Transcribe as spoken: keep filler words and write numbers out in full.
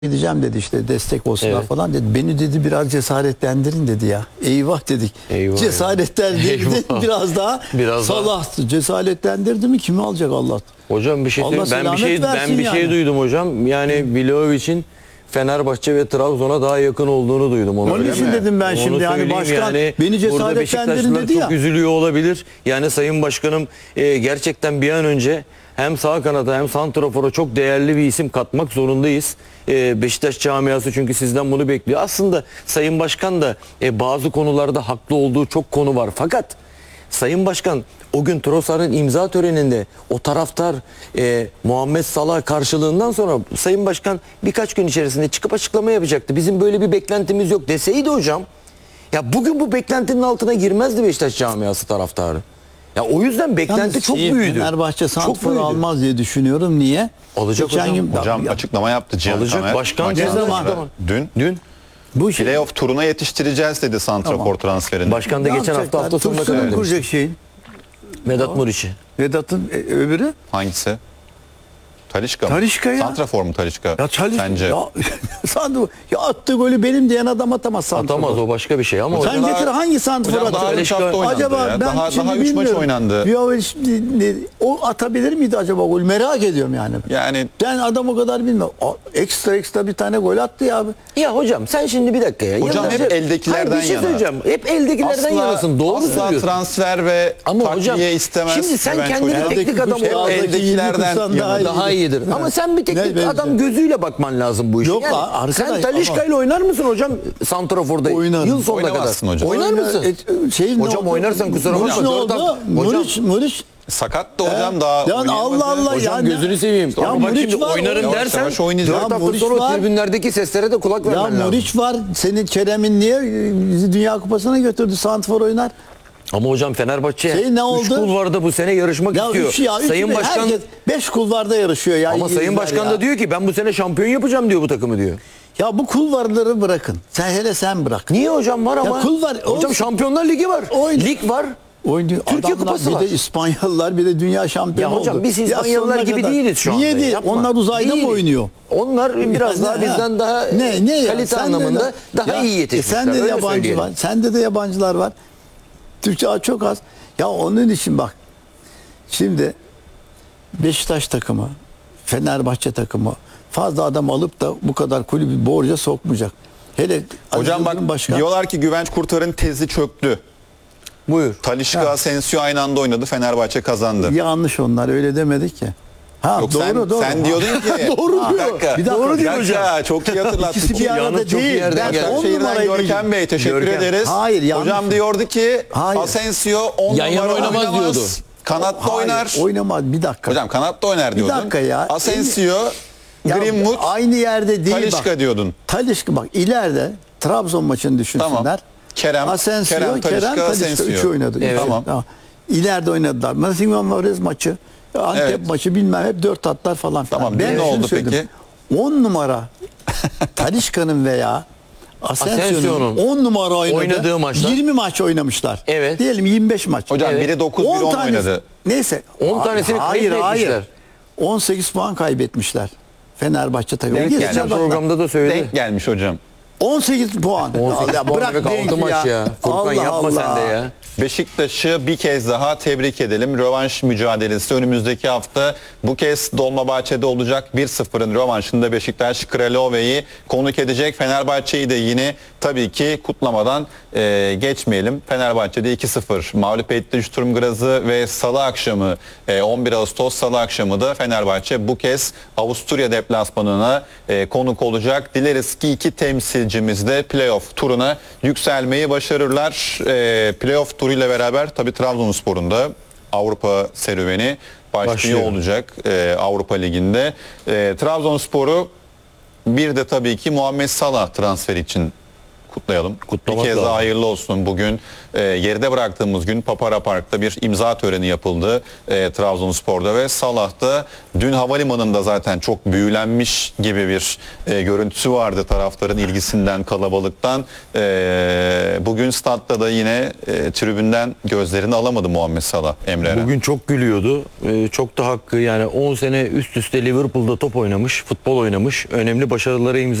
gideceğim dedi, işte destek olsunlar Evet. falan dedi. Beni dedi biraz cesaretlendirin dedi ya. Eyvah dedik. Eyvah, Cesaretlendirdi eyvah. biraz daha. Biraz daha. Salah cesaretlendirdi mi kimi alacak Allah? Hocam bir şey Allah söyleyeyim. Ben bir selamet şey ben versin bir şey yani. duydum hocam. Yani Vlahovic'in Fenerbahçe ve Trabzon'a daha yakın olduğunu duydum. Onu Onun öyle için mi? dedim ben Onu şimdi yani söyleyeyim başkan beni burada cesaretlendirin Beşiktaşlılar dedi ya. çok üzülüyor olabilir. Yani Sayın Başkanım e, gerçekten bir an önce hem sağ kanata hem santrafora çok değerli bir isim katmak zorundayız. E, Beşiktaş camiası çünkü sizden bunu bekliyor. Aslında Sayın Başkan da e, bazı konularda haklı olduğu çok konu var. Fakat Sayın Başkan o gün Trossard'ın imza töreninde o taraftar e, Muhammed Salah karşılığından sonra Sayın Başkan birkaç gün içerisinde çıkıp açıklama yapacaktı. Bizim böyle bir beklentimiz yok deseydi hocam, ya bugün bu beklentinin altına girmezdi Beşiktaş camiası taraftarı. Ya o yüzden beklenti Yalnız çok şey, büyüdü. Fenerbahçe Çok santrfor büyüdü. almaz diye düşünüyorum. Niye? Alacak Geçen hocam. gün- Hocam Ya- açıklama yaptı Cihan Alacak Tamer. başkan Maç ne sonrasında. zaman? Dün. Dün Bu şey, Playoff turuna yetiştireceğiz dedi santrafor Tamam. transferini. başkan da ne geçen hafta yapacaklar? hafta sonuna Tursun'u kadar mu demiş. kuracak şeyin? Vedat Muriç'i. Vedat'ın e, öbürü? Hangisi? Talişka mı? Talisca ya. Santrafor mu Talişka? Ya Talisca. Sence? Ya, sandı, ya attığı golü benim diyen adam atamaz santrfor. Atamaz, o başka bir şey ama Sen hocam, daha- getir hangi santrfor Hocam daha atar? üç hafta oynandı Acaba ya. ben Daha- şimdi daha üç maç bilmiyorum. oynandı. Vlahovic ne- o atabilir miydi acaba gol? Merak ediyorum yani. Yani Ben adam o kadar bilmiyorum. O, ekstra ekstra bir tane gol attı ya abi. ya hocam sen şimdi bir dakika ya. Hocam Yalnız- hep eldekilerden Hayır, bir şey yana. söyleyeceğim. Hep eldekilerden yanasın. Doğru asla söylüyorsun. transfer ve Ama takviye hocam istemez. şimdi sen Güvenç kendini Hoca. teknik Eldeki adam kuş olarak ağzındaki eldekilerden yirmi kuştan yana. daha, daha iyidir. Ama sen bir teknik Ne, adam benziyor. gözüyle bakman lazım bu işe. Yok, Yani arkadaş, sen Talisca ama- ile oynar mısın hocam santraforda? Oynarım. Yıl sonuna kadar. Oynamazsın hocam. Oynar mısın? E, şey ne Hocam oldu? oynarsan kusura bakma, Muriç ne dört oldu? hafta- Hocam- Muriç, Muriç. Sakat da hocam daha Ya oynayamadı. Allah Allah Hocam yani. gözünü seveyim. Ya Ama bak Muriç şimdi var, oynarım yavaş dersen yavaş oynayacak. dört Ya hafta Muriç sonra var. tribünlerdeki seslere de kulak Ya vermen lazım. Muriç var. Senin Kerem'in niye bizi Dünya Kupası'na götürdü? Santrfor oynar. Ama hocam Fenerbahçe Şey ne üç oldu? kulvarda bu sene yarışmak Ya istiyor. üç ya üç Sayın mü? Başkan Herkes beş kulvarda yarışıyor ya. ama Sayın İngilizler Başkan ya. da diyor ki ben bu sene şampiyon yapacağım diyor bu takımı diyor. Ya bu kulvarları bırakın. Sen hele sen bırak. Niye hocam var ama? kulvar hocam olsun. Şampiyonlar Ligi var. Oyun- Lig var. Oynuyor. Türkiye Adamlar, Kupası bir var. de İspanyollar bir de dünya şampiyonu Ya hocam oldu. biz Ya İspanyollar sonuna gibi kadar. değiliz şu anda. Niye değil? Yapma. Onlar uzayda Değiliz. mı oynuyor? Onlar biraz Ya daha ne, bizden ha? daha ne, ne ya? kalite Sen de- anlamında daha ya, iyi e, yetişmişler. Sende de öyle yabancı söyleyelim. var. Sende de yabancılar var. Türkçe çok az. Ya onun için bak. Şimdi Beşiktaş takımı, Fenerbahçe takımı fazla adam alıp da bu kadar kulübü borca sokmayacak. Hele Aziz Hocam bak Yıldırım Başkan, diyorlar ki Güvenç Kurtar'ın tezi çöktü. Buyur. Talişka, Asensio aynı anda oynadı. Fenerbahçe kazandı. yanlış onlar öyle demedik ki. Ha Yok doğru sen, doğru. sen diyordun ki. Doğru Ha, diyor. Bir dakika. Bir dakika. Doğru diyor hocam. Çok iyi hatırlattı. İkisi bir Yalnız arada çok iyi değil. yerden Ben geldi. on Başakşehir'den numarayı Görkem diyeceğim. Bey teşekkür Görkem. ederiz. Hayır, yanlış Hocam mı? diyordu ki Hayır. Asensio on Yan yana numara oynamaz oynamaz. diyordu. Kanatta Hayır, oynar. Oynamaz bir dakika. Hocam kanatta oynar Bir diyordun. dakika ya. Asensio, Ya Greenwood, aynı yerde değil Talişka bak. diyordun. Talişka bak ileride Trabzon maçını düşünsünler. Tamam. Kerem, Asensio, Kerem, Kerem, Talisca, Talisca Asensio. üçü oynadı. Evet. Üçü. Tamam. İleride oynadılar. Nottingham Forest maçı, Antep Evet. maçı bilmem hep dört atlar falan filan. Tamam, ne şunu oldu söyledim. on numara Talişka'nın veya Asensio'nun Asensio'nun on numara oynadı. oynadığı maçlar. yirmi maç oynamışlar. Evet. Diyelim yirmi beş maç. Hocam Evet. biri dokuz, biri on tanesi- oynadı. Neyse. on Hayır, tanesini hayır, hayır. kaybetmişler. on sekiz puan kaybetmişler. Fenerbahçe takımı. Denk Geçen geldi. bak- Programda da söyledi. Denk gelmiş hocam. on sekiz puan. on sekiz Ya puan bırak demek denk altı maç ya. Furkan Allah yapma Allah. sen de ya. Beşiktaş'ı bir kez daha tebrik edelim. Rövanş mücadelesi önümüzdeki hafta bu kez Dolmabahçe'de olacak. bir sıfırın rövanşında Beşiktaş Kralove'yi konuk edecek. Fenerbahçe'yi de yine tabii ki kutlamadan e, geçmeyelim. Fenerbahçe'de iki sıfır mağlup etti Sturm Graz'ı ve Salı akşamı e, on bir Ağustos Salı akşamı da Fenerbahçe bu kez Avusturya deplasmanına e, konuk olacak. Dileriz ki iki temsilcimiz de playoff turuna yükselmeyi başarırlar. E, playoff turuyla beraber tabii Trabzonspor'un da Avrupa serüveni başlıyor, Başlıyor. olacak e, Avrupa Ligi'nde. E, Trabzonspor'u bir de tabii ki Muhammed Salah transfer için kutlayalım. Kutlamak bir kez lazım. daha hayırlı olsun. Bugün e, geride bıraktığımız gün Papara Park'ta bir imza töreni yapıldı e, Trabzonspor'da ve Salah'ta dün havalimanında zaten çok büyülenmiş gibi bir e, görüntüsü vardı taraftarın ilgisinden, kalabalıktan. E, bugün statta da yine e, tribünden gözlerini alamadı Muhammed Salah, Emre Eren. Bugün çok gülüyordu. Ee, çok da hakkı, yani on sene üst üste Liverpool'da top oynamış, futbol oynamış. Önemli başarılara imza